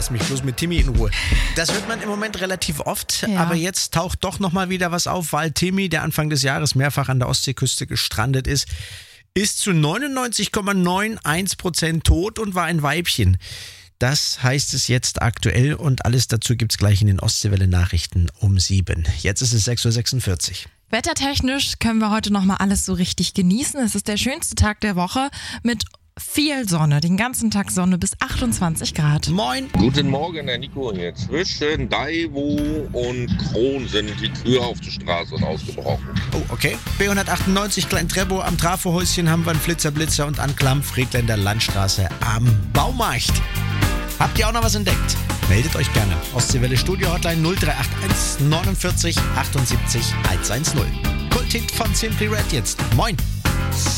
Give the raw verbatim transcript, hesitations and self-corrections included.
lass mich bloß mit Timmy in Ruhe. Das hört man im Moment relativ oft, Ja. aber jetzt taucht doch nochmal wieder was auf, weil Timmy, der Anfang des Jahres mehrfach an der Ostseeküste gestrandet ist, ist zu neunundneunzig Komma einundneunzig Prozent tot und war ein Weibchen. Das heißt es jetzt aktuell und alles dazu gibt's gleich in den Ostseewelle-Nachrichten um sieben. Jetzt ist es sechs Uhr sechsundvierzig. Wettertechnisch können wir heute nochmal alles so richtig genießen. Es ist der schönste Tag der Woche mit viel Sonne, den ganzen Tag Sonne bis achtundzwanzig Grad. Moin! Guten Morgen, Herr Nico hier. Zwischen Daiwo und Kron sind die Kühe auf der Straße ausgebrochen. Oh, okay. B hundertachtundneunzig Klein-Treppow am Trafohäuschen haben wir einen Flitzerblitzer und an Klamm Friedländer Landstraße am Baumarkt. Habt ihr auch noch was entdeckt? Meldet euch gerne. Ostseewelle Studio Hotline null drei acht eins neunundvierzig achtundsiebzig hundertzehn. Kulthit von Simply Red jetzt. Moin!